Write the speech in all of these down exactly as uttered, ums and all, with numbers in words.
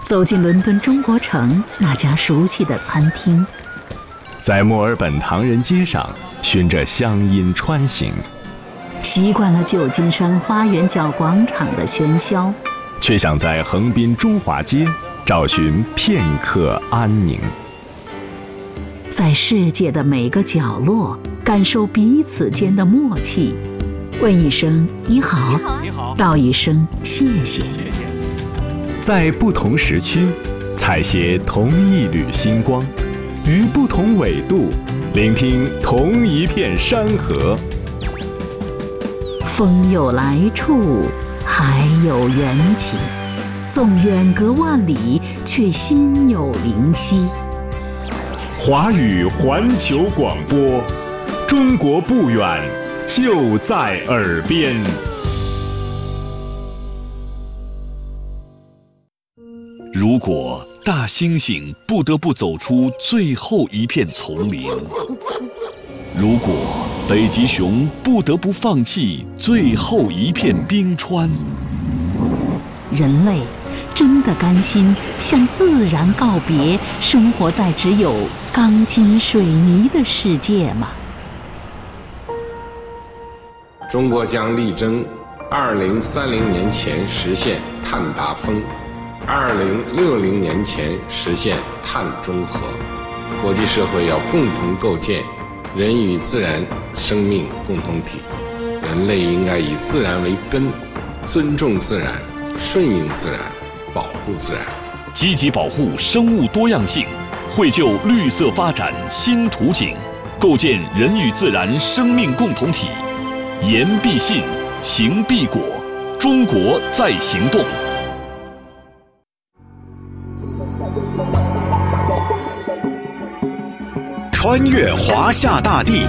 走进伦敦中国城那家熟悉的餐厅， 在墨尔本唐人街上循着乡音穿行， 习惯了旧金山花园角广场的喧嚣， 却想在横滨中华街找寻片刻安宁。 在世界的每个角落感受彼此间的默契，问一声你好， 你好， 道一声谢谢。 在不同时区采撷同一缕星光，于不同纬度聆听同一片山河。 风有来处，海有缘起，纵远隔万里，却心有灵犀。 华语环球广播，中国不远，就在耳边。 如果大猩猩不得不走出最后一片丛林，如果北极熊不得不放弃最后一片冰川， 人类真的甘心向自然告别，生活在只有钢筋水泥的世界吗？ 中国将力争二零三零年前实现碳达峰，二零六零年前实现碳中和。国际社会要共同构建人与自然生命共同体，人类应该以自然为根，尊重自然，顺应自然，保护自然， 积极保护生物多样性，绘就绿色发展新图景，构建人与自然生命共同体。言必信，行必果，中国在行动。 穿越华夏大地，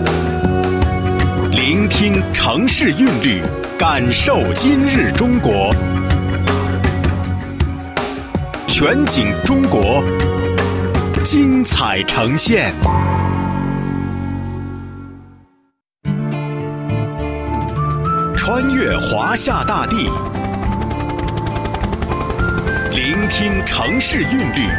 聆听城市韵律，感受今日中国。全景中国，精彩呈现。穿越华夏大地，聆听城市韵律，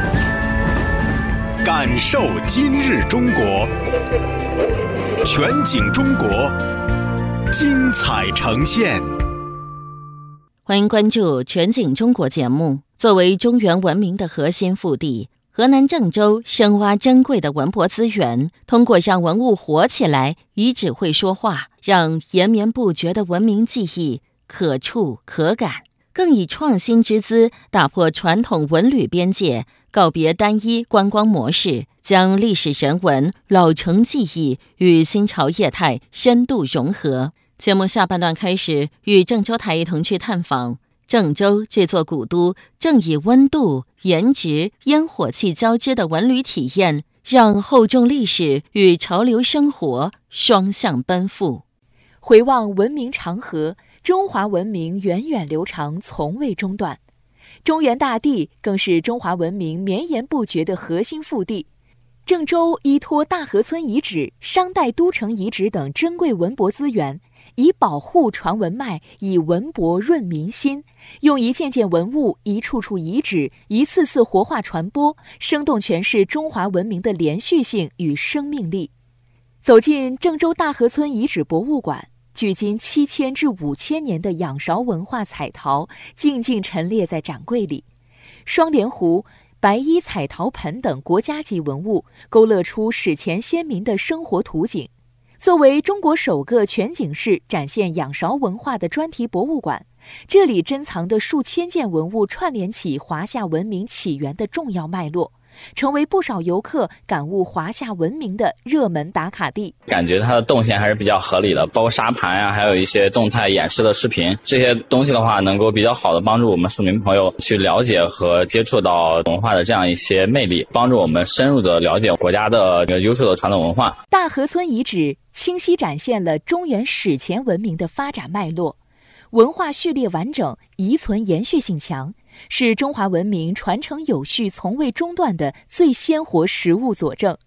感受今日中国。全景中国，精彩呈现。 欢迎关注全景中国节目。作为中原文明的核心腹地，河南郑州深挖珍贵的文博资源，通过让文物活起来，遗址会说话，让延绵不绝的文明记忆可触可感，更以创新之姿打破传统文旅边界，告别单一观光模式，将历史人文、老城记忆与新潮业态深度融合。节目下半段开始，与郑州台一同去探访郑州这座古都，正以温度、颜值、烟火气交织的文旅体验，让厚重历史与潮流生活双向奔赴。 回望文明长河，中华文明源远流长，从未中断。中原大地更是中华文明绵延不绝的核心腹地。郑州依托大河村遗址、商代都城遗址等珍贵文博资源，以保护传文脉，以文博润民心，用一件件文物、一处处遗址、一次次活化传播，生动诠释中华文明的连续性与生命力。走进郑州大河村遗址博物馆，距今七千至五千年的仰韶文化彩陶静静陈列在展柜里，双莲壶、白衣彩陶盆等国家级文物勾勒出史前先民的生活图景。作为中国首个全景式展现仰韶文化的专题博物馆，这里珍藏的数千件文物串联起华夏文明起源的重要脉络，成为不少游客感悟华夏文明的热门打卡地。 感觉它的动线还是比较合理的，包括沙盘啊，还有一些动态演示的视频，这些东西的话能够比较好的帮助我们市民朋友去了解和接触到文化的这样一些魅力，帮助我们深入的了解国家的优秀的传统文化。 大河村遗址清晰展现了中原史前文明的发展脉络，文化序列完整，遗存延续性强，是中华文明传承有序从未中断的最鲜活实物佐证。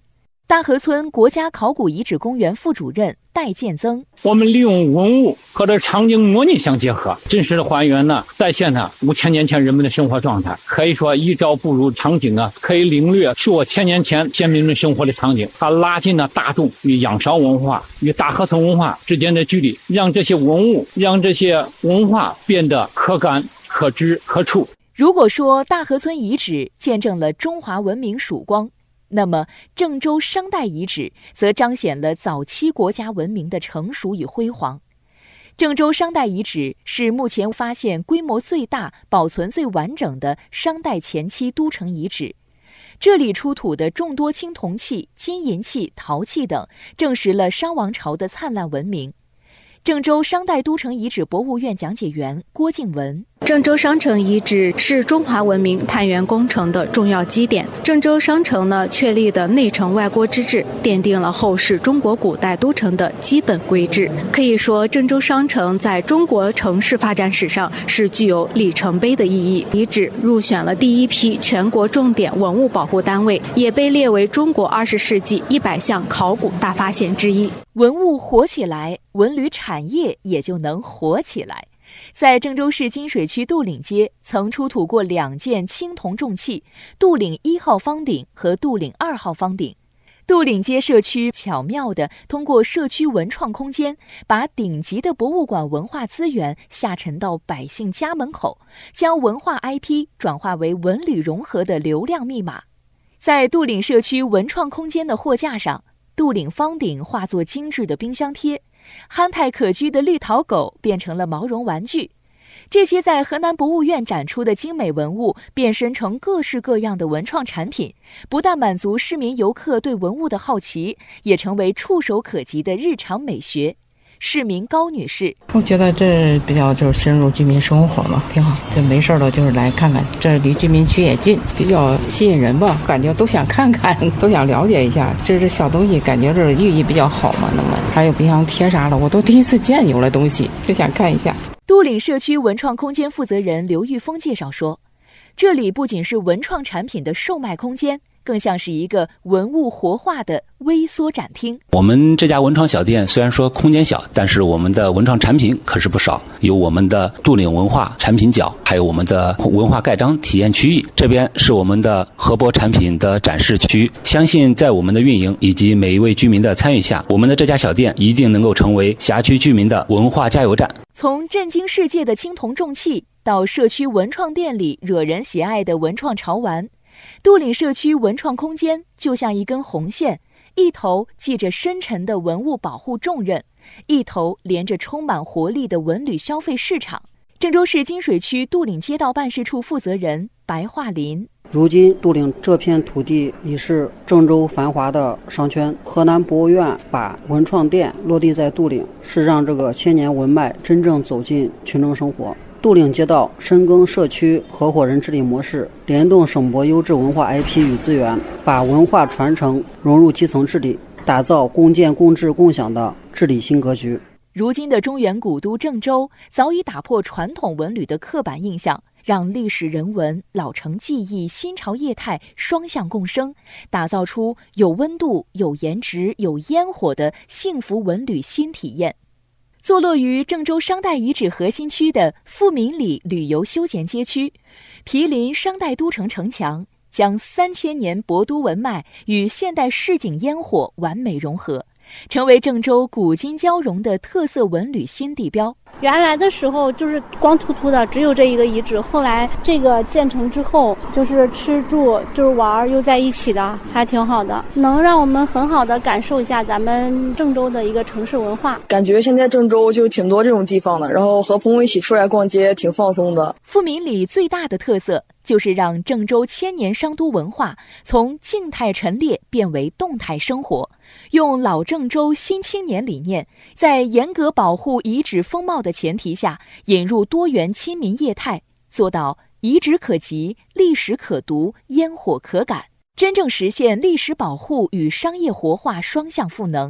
大河村国家考古遗址公园副主任戴建增： 我们利用文物和这场景模拟相结合，真实的还原呢，再现了五千年前人们的生活状态。可以说，一朝步入场景啊，可以领略数千年前先民们生活的场景。它拉近了大众与仰韶文化与大河村文化之间的距离，让这些文物、让这些文化变得可感、可知、可触。 如果说大河村遗址见证了中华文明曙光，那么郑州商代遗址则彰显了早期国家文明的成熟与辉煌。郑州商代遗址是目前发现规模最大、保存最完整的商代前期都城遗址。这里出土的众多青铜器、金银器、陶器等，证实了商王朝的灿烂文明。郑州商代都城遗址博物院讲解员郭静文： 郑州商城遗址是中华文明探源工程的重要基点。郑州商城呢，确立的内城外郭之制，奠定了后世中国古代都城的基本规制。可以说，郑州商城在中国城市发展史上是具有里程碑的意义。遗址入选了第一批全国重点文物保护单位，也被列为中国二十世纪一百项考古大发现之一。 文物活起来，文旅产业也就能活起来。在郑州市金水区杜岭街，曾出土过两件青铜重器：杜岭一号方鼎和杜岭二号方鼎。杜岭街社区巧妙地通过社区文创空间，把顶级的博物馆文化资源下沉到百姓家门口，将文化 I P 转化为文旅融合的流量密码。在杜岭社区文创空间的货架上，杜岭方鼎化作精致的冰箱贴，憨态可掬的绿陶狗变成了毛绒玩具。这些在河南博物院展出的精美文物变身成各式各样的文创产品，不但满足市民游客对文物的好奇，也成为触手可及的日常美学。市民高女士： 我觉得这比较就是深入居民生活嘛，挺好。就没事了就是来看看，这离居民区也近，比较吸引人吧，感觉都想看看，都想了解一下。这这小东西感觉这寓意比较好嘛，那么还有冰箱贴啥的，我都第一次见有了东西，就想看一下。 杜岭社区文创空间负责人刘玉峰介绍说，这里不仅是文创产品的售卖空间，更像是一个文物活化的微缩展厅。 我们这家文创小店虽然说空间小，但是我们的文创产品可是不少，有我们的杜岭文化产品角，还有我们的文化盖章体验区域，这边是我们的河博产品的展示区。相信在我们的运营以及每一位居民的参与下，我们的这家小店一定能够成为辖区居民的文化加油站。 从震惊世界的青铜重器，到社区文创店里惹人喜爱的文创潮玩，杜岭社区文创空间就像一根红线，一头系着深沉的文物保护重任，一头连着充满活力的文旅消费市场。郑州市金水区杜岭街道办事处负责人白桦林： 如今杜岭这片土地已是郑州繁华的商圈，河南博物院把文创店落地在杜岭，是让这个千年文脉真正走进群众生活。杜岭街道深耕社区合伙人治理模式，联动省博优质文化 I P 与资源，把文化传承融入基层治理，打造共建共治共享的治理新格局。 如今的中原古都郑州早已打破传统文旅的刻板印象，让历史人文、老城技艺、新潮业态双向共生，打造出有温度、有颜值、有烟火的幸福文旅新体验。坐落于郑州商代遗址核心区的富民里旅游休闲街区，毗邻商代都城城墙，将三千年博都文脉与现代市井烟火完美融合，成为郑州古今交融的特色文旅新地标。 原来的时候就是光秃秃的，只有这一个遗址，后来这个建成之后，就是吃住就是玩又在一起的，还挺好的，能让我们很好的感受一下咱们郑州的一个城市文化。 感觉现在郑州就挺多这种地方的，然后和朋友一起出来逛街挺放松的。 富民里最大的特色就是让郑州千年商都文化从静态陈列变为动态生活，用老郑州新青年理念，在严格保护遗址风貌的前提下，引入多元亲民业态，做到遗址可及、历史可读、烟火可感，真正实现历史保护与商业活化双向赋能。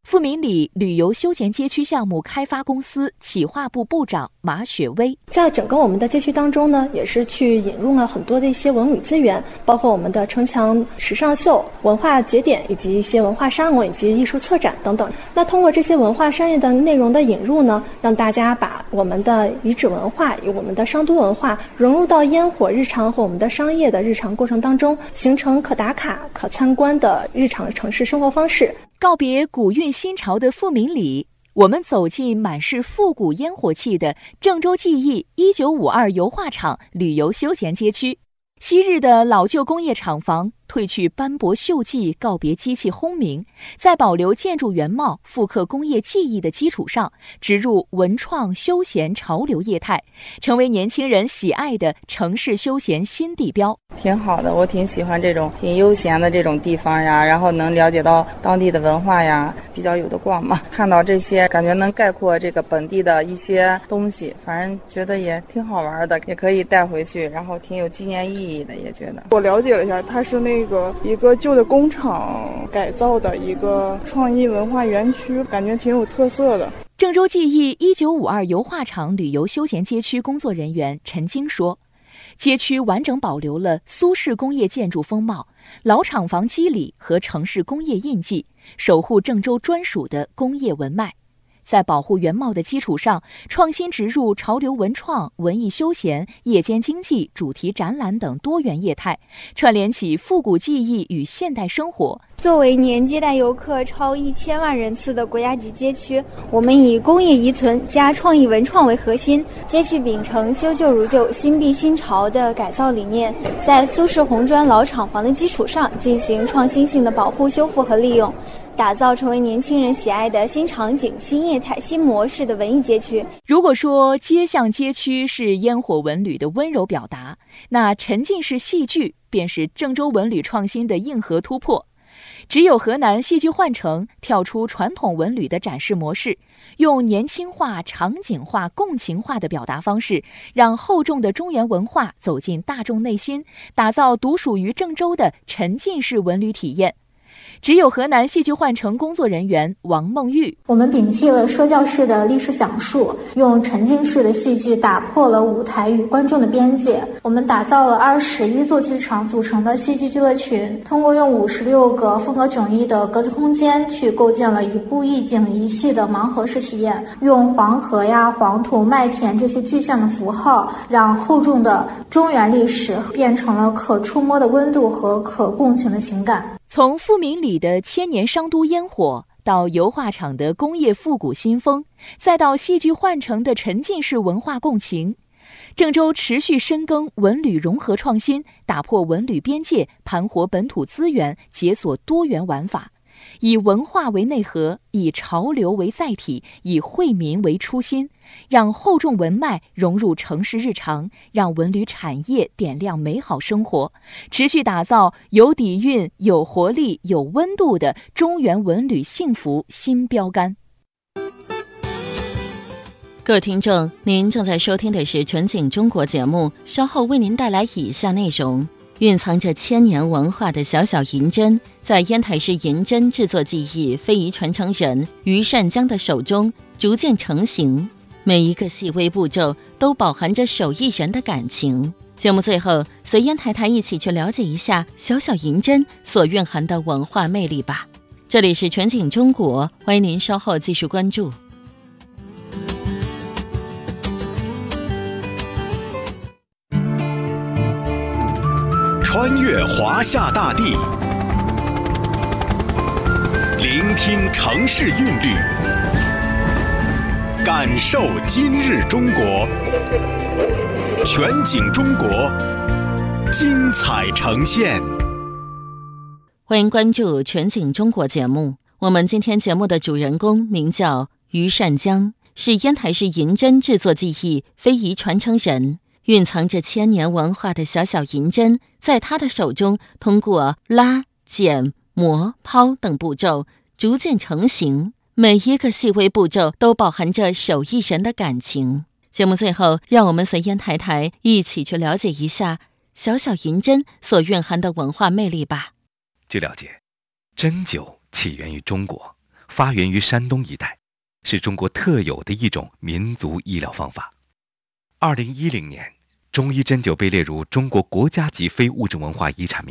富民里旅游休闲街区项目开发公司企划部部长马雪薇， 在整个我们的街区当中呢，也是去引入了很多的一些文旅资源，包括我们的城墙时尚秀、文化节点以及一些文化沙龙以及艺术策展等等。那通过这些文化商业的内容的引入呢，让大家把我们的遗址文化与我们的商都文化融入到烟火日常和我们的商业的日常过程当中，形成可打卡、可参观的日常城市生活方式。 告别古韵新潮的富民里，我们走进满是复古烟火气的郑州记忆一九五二油画厂旅游休闲街区。昔日的老旧工业厂房褪去斑驳锈迹，告别机器轰鸣，在保留建筑原貌、复刻工业技艺的基础上，植入文创休闲潮流业态，成为年轻人喜爱的城市休闲新地标。 挺好的，我挺喜欢这种挺悠闲的这种地方呀，然后能了解到当地的文化呀，比较有的逛嘛。看到这些，感觉能概括这个本地的一些东西，反正觉得也挺好玩的，也可以带回去，然后挺有纪念意义的，也觉得。 我了解了一下，它是那个一个旧的工厂改造的一个创意文化园区，感觉挺有特色的。 郑州记忆一九五二油画厂旅游休闲街区工作人员陈晶说，街区完整保留了苏式工业建筑风貌、老厂房肌理和城市工业印记，守护郑州专属的工业文脉。在保护原貌的基础上，创新植入潮流文创、文艺休闲、夜间经济、主题展览等多元业态，串联起复古技艺与现代生活。 作为年接待游客超一千万人次的国家级街区，我们以工业遗存加创意文创为核心，街区秉承修旧如旧、新碧新潮的改造理念，在苏式红砖老厂房的基础上进行创新性的保护、修复和利用，打造成为年轻人喜爱的新场景、新业态、新模式的文艺街区。 如果说街巷街区是烟火文旅的温柔表达，那沉浸式戏剧便是郑州文旅创新的硬核突破。只有河南戏剧幻城跳出传统文旅的展示模式，用年轻化、场景化、共情化的表达方式，让厚重的中原文化走进大众内心，打造独属于郑州的沉浸式文旅体验。只有河南戏剧幻城工作人员王梦玉， 我们摒弃了说教式的历史讲述，用沉浸式的戏剧打破了舞台与观众的边界。我们打造了二十一座剧场组成的戏剧俱乐群，通过用五十六个风格迥异的格子空间去构建了一部一景一戏的盲盒式体验，用黄河呀、黄土、麦田这些具象的符号，让厚重的中原历史变成了可触摸的温度和可共情的情感。 从富民里的千年商都烟火，到油画厂的工业复古新风，再到戏剧幻城的沉浸式文化共情，郑州持续深耕文旅融合创新，打破文旅边界，盘活本土资源，解锁多元玩法，以文化为内核，以潮流为载体，以惠民为初心，让厚重文脉融入城市日常，让文旅产业点亮美好生活，持续打造有底蕴、有活力、有温度的中原文旅幸福新标杆。 各位听众，您正在收听的是全景中国节目，稍后为您带来以下内容。蕴藏着千年文化的小小银针，在烟台市银针制作技艺非遗传承人于善江的手中逐渐成型，每一个细微步骤都饱含着手艺人的感情。节目最后，随烟台台一起去了解一下小小银针所蕴含的文化魅力吧。这里是全景中国，欢迎您稍后继续关注。 穿越华夏大地，聆听城市韵律，感受今日中国。全景中国，精彩呈现。 欢迎关注全景中国节目。我们今天节目的主人公名叫于善江，是烟台市银针制作技艺非遗传承人。蕴藏着千年文化的小小银针，在他的手中通过拉、剪、磨、抛等步骤逐渐成型，每一个细微步骤都饱含着手艺人的感情。节目最后，让我们随烟台台一起去了解一下小小银针所蕴含的文化魅力吧。 据了解，针灸起源于中国， 发源于山东一带，是中国特有的一种民族医疗方法。二零一零年，中医针灸被列入中国国家级非物质文化遗产名